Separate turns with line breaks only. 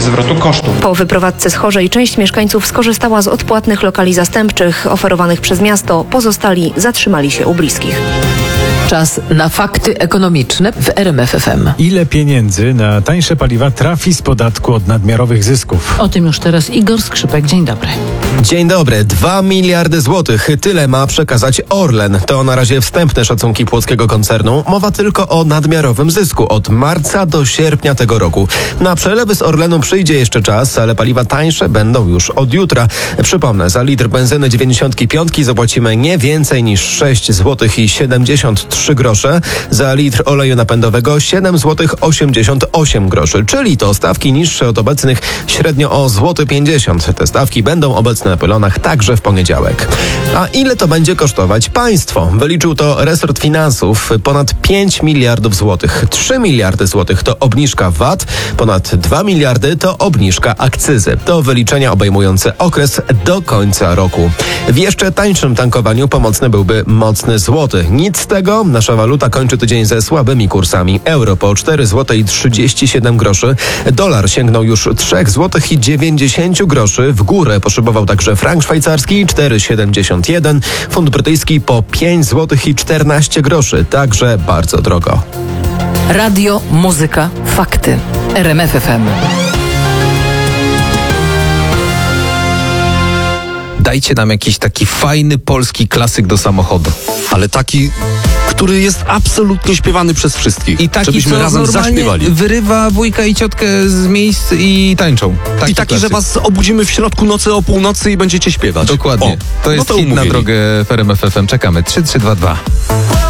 zwrotu kosztów.
Po wyprowadzce z Chorzej część mieszkańców skorzystała z odpłatnych lokali zastępczych oferowanych przez miasto. Pozostali zatrzymali się u bliskich.
Czas na fakty ekonomiczne w RMF FM.
Ile pieniędzy na tańsze paliwa trafi z podatku od nadmiarowych zysków?
O tym już teraz Igor Skrzypek. Dzień dobry.
Dzień dobry. 2 miliardy złotych. Tyle ma przekazać Orlen. To na razie wstępne szacunki płockiego koncernu. Mowa tylko o nadmiarowym zysku od marca do sierpnia tego roku. Na przelewy z Orlenu przyjdzie jeszcze czas, ale paliwa tańsze będą już od jutra. Przypomnę, za litr benzyny 95 zapłacimy nie więcej niż 6 zł i 73 grosze. Za litr oleju napędowego 7 zł 88 groszy, czyli to stawki niższe od obecnych średnio o 1,50 zł. Te stawki będą obecne na pylonach także w poniedziałek. A ile to będzie kosztować państwo? Wyliczył to resort finansów. Ponad 5 miliardów złotych. 3 miliardy złotych to obniżka VAT, ponad 2 miliardy to obniżka akcyzy. To wyliczenia obejmujące okres do końca roku. W jeszcze tańszym tankowaniu pomocny byłby mocny złoty. Nic z tego. Nasza waluta kończy tydzień ze słabymi kursami. Euro po 4 zł i 37 groszy. Dolar sięgnął już 3 zł i 90 groszy. W górę poszybował także frank szwajcarski 4,71. Funt brytyjski po 5 zł i 14 groszy. Także bardzo drogo.
Radio, muzyka, fakty. RMF FM.
Dajcie nam jakiś taki fajny polski klasyk do samochodu.
Ale taki, który jest absolutnie śpiewany przez wszystkich.
I taki,
żebyśmy
co
razem
normalnie
zaśpiewali.
wyrywa wujka i ciotkę z miejsc i tańczą.
I taki, że was obudzimy w środku nocy o północy i będziecie śpiewać.
Dokładnie.
O,
To jest
no to
hit na
umówili.
drogę w RMF FM. Czekamy. 3, 2, 2.